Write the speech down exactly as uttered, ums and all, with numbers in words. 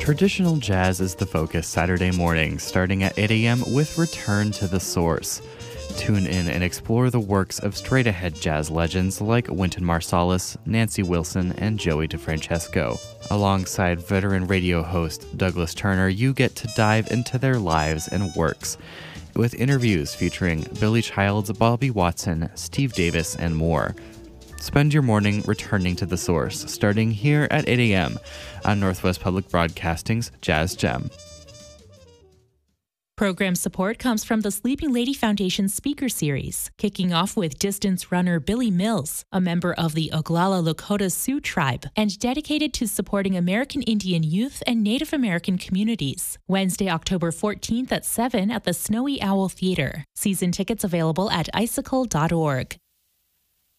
Traditional jazz is the focus Saturday mornings, starting at eight a.m. with Return to the Source. Tune in and explore the works of straight-ahead jazz legends like Wynton Marsalis, Nancy Wilson, and Joey DeFrancesco. Alongside veteran radio host Douglas Turner, you get to dive into their lives and works, with interviews featuring Billy Childs, Bobby Watson, Steve Davis, and more. Spend your morning returning to the source, starting here at eight a.m. on Northwest Public Broadcasting's Jazz Gem. Program support comes from the Sleeping Lady Foundation Speaker Series, kicking off with distance runner Billy Mills, a member of the Oglala Lakota Sioux tribe, and dedicated to supporting American Indian youth and Native American communities. Wednesday, October fourteenth at seven at the Snowy Owl Theater. Season tickets available at icicle dot org.